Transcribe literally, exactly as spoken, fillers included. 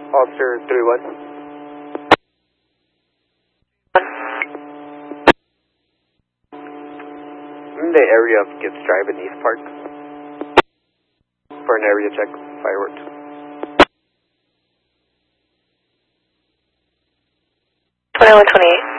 Officer three one. In the area of Gibbs Drive in East Park. For an area check, fireworks. twenty-one twenty-eight.